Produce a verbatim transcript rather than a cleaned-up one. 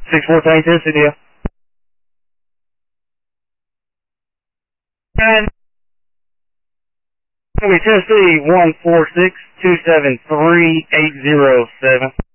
six four Tank Tennessee deal. And Tennessee one four six two seven three eight zero seven.